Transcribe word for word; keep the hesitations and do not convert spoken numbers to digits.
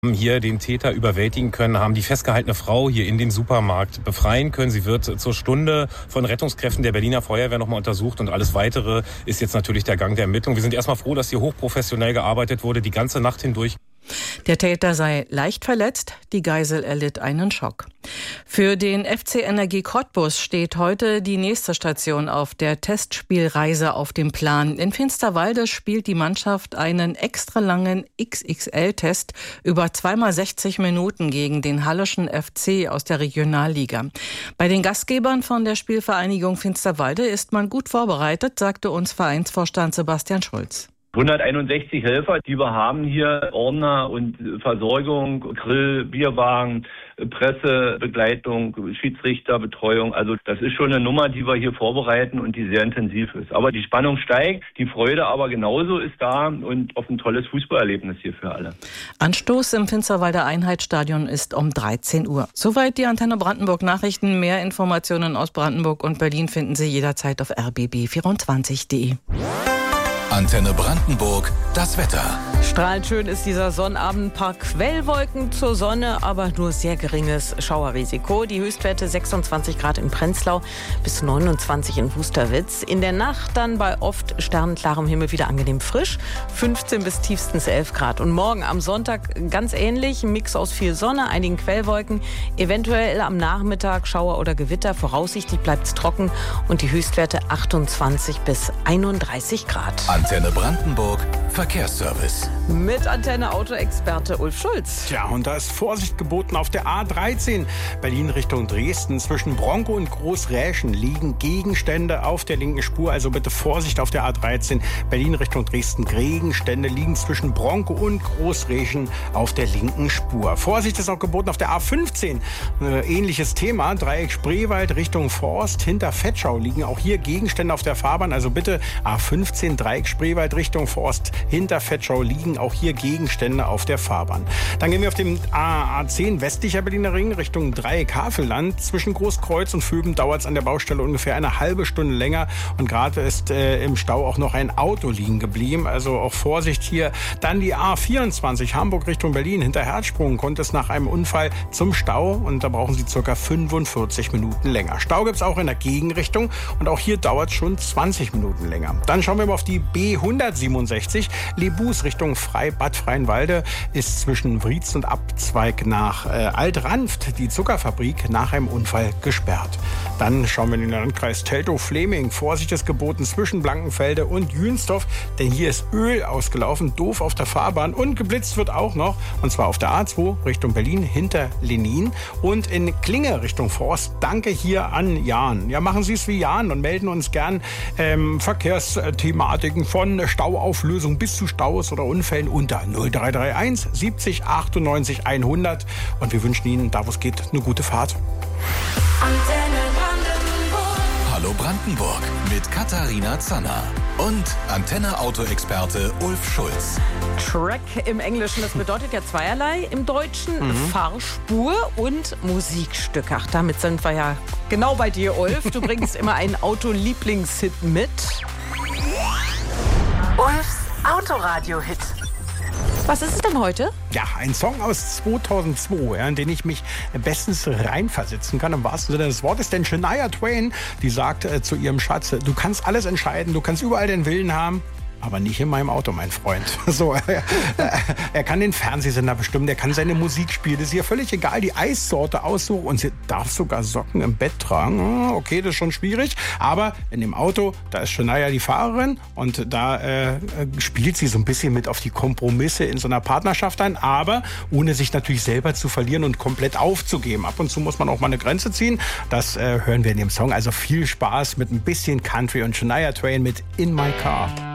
Hier den Täter überwältigen können, haben die festgehaltene Frau hier in dem Supermarkt befreien können. Sie wird zur Stunde von Rettungskräften der Berliner Feuerwehr nochmal untersucht und alles Weitere ist jetzt natürlich der Gang der Ermittlungen. Wir sind erstmal froh, dass hier hochprofessionell gearbeitet wurde, die ganze Nacht hindurch. Der Täter sei leicht verletzt, die Geisel erlitt einen Schock. Für den F C Energie Cottbus steht heute die nächste Station auf der Testspielreise auf dem Plan. In Finsterwalde spielt die Mannschaft einen extra langen X X L-Test über zweimal sechzig Minuten gegen den Halleschen F C aus der Regionalliga. Bei den Gastgebern von der Spielvereinigung Finsterwalde ist man gut vorbereitet, sagte uns Vereinsvorstand Sebastian Schulz. hunderteinundsechzig Helfer, die wir haben hier, Ordner und Versorgung, Grill, Bierwagen, Pressebegleitung, Schiedsrichterbetreuung. Also das ist schon eine Nummer, die wir hier vorbereiten und die sehr intensiv ist. Aber die Spannung steigt, die Freude aber genauso ist da und auf ein tolles Fußballerlebnis hier für alle. Anstoß im Finsterwalder Einheitsstadion ist um dreizehn Uhr. Soweit die Antenne Brandenburg Nachrichten. Mehr Informationen aus Brandenburg und Berlin finden Sie jederzeit auf r b b vierundzwanzig punkt d e. Antenne Brandenburg, das Wetter. Strahlend schön ist dieser Sonnabend. Ein paar Quellwolken zur Sonne, aber nur sehr geringes Schauerrisiko. Die Höchstwerte sechsundzwanzig Grad in Prenzlau bis neunundzwanzig in Wusterwitz. In der Nacht dann bei oft sternenklarem Himmel wieder angenehm frisch. fünfzehn bis tiefstens elf Grad. Und morgen am Sonntag ganz ähnlich. Ein Mix aus viel Sonne, einigen Quellwolken. Eventuell am Nachmittag Schauer oder Gewitter. Voraussichtlich bleibt es trocken. Und die Höchstwerte achtundzwanzig bis einunddreißig Grad. Antenne Brandenburg, Verkehrsservice. Mit Antenne-Auto-Experte Ulf Schulz. Tja, und da ist Vorsicht geboten auf der A dreizehn. Berlin Richtung Dresden. Zwischen Bronco und Großräschen liegen Gegenstände auf der linken Spur. Also bitte Vorsicht auf der A dreizehn. Berlin Richtung Dresden. Gegenstände liegen zwischen Bronco und Großräschen auf der linken Spur. Vorsicht ist auch geboten auf der A fünfzehn. Äh, ähnliches Thema. Dreieck Spreewald Richtung Forst. Hinter Vetschau liegen auch hier Gegenstände auf der Fahrbahn. Also bitte A fünfzehn, Dreieck Spreewald Richtung Forst. Hinter Vetschau liegen auch hier Gegenstände auf der Fahrbahn. Dann gehen wir auf dem A zehn westlicher Berliner Ring Richtung Dreieck Havelland. Zwischen Großkreuz und Föben dauert es an der Baustelle ungefähr eine halbe Stunde länger. Und gerade ist äh, im Stau auch noch ein Auto liegen geblieben. Also auch Vorsicht hier. Dann die A vierundzwanzig Hamburg Richtung Berlin. Hinter Herzsprung kommt es nach einem Unfall zum Stau. Und da brauchen Sie ca. fünfundvierzig Minuten länger. Stau gibt es auch in der Gegenrichtung. Und auch hier dauert es schon zwanzig Minuten länger. Dann schauen wir mal auf die B hundertsiebenundsechzig. Lebus Richtung Frei, Bad Freienwalde ist zwischen Wriez und Abzweig nach äh, Alt-Ranft die Zuckerfabrik nach einem Unfall gesperrt. Dann schauen wir in den Landkreis Teltow-Fleming. Vorsicht ist geboten zwischen Blankenfelde und Jünstorf, denn hier ist Öl ausgelaufen, doof auf der Fahrbahn und geblitzt wird auch noch, und zwar auf der A zwei Richtung Berlin hinter Lenin und in Klinge Richtung Forst. Danke hier an Jan. Ja, machen Sie es wie Jan und melden uns gern ähm, Verkehrsthematiken von Stauauflösung bis zu Staus oder Unfällen unter null drei drei eins siebzig achtundneunzig hundert. Und wir wünschen Ihnen, da wo es geht, eine gute Fahrt. Antenne Brandenburg. Hallo Brandenburg mit Katharina Zanner und Antenne-Auto-Experte Ulf Schulz. Track im Englischen, das bedeutet ja zweierlei. Im Deutschen mhm. Fahrspur und Musikstück. Ach, damit sind wir ja genau bei dir, Ulf. Du bringst immer einen Autolieblingshit mit. Ulfs Autoradio-Hit. Was ist es denn heute? Ja, ein Song aus zweitausendzwei, ja, in den ich mich bestens reinversetzen kann, im wahrsten Sinne des Wortes. Denn Shania Twain, die sagt äh, zu ihrem Schatz, du kannst alles entscheiden, du kannst überall den Willen haben, aber nicht in meinem Auto, mein Freund. So, er, er kann den Fernsehsender bestimmen, der kann seine Musik spielen. Das ist ihr völlig egal, die Eissorte aussuchen und sie darf sogar Socken im Bett tragen. Okay, das ist schon schwierig, aber in dem Auto, da ist Shania die Fahrerin und da äh, spielt sie so ein bisschen mit auf die Kompromisse in so einer Partnerschaft ein, aber ohne sich natürlich selber zu verlieren und komplett aufzugeben. Ab und zu muss man auch mal eine Grenze ziehen. Das äh, hören wir in dem Song. Also viel Spaß mit ein bisschen Country und Shania Twain mit In My Car.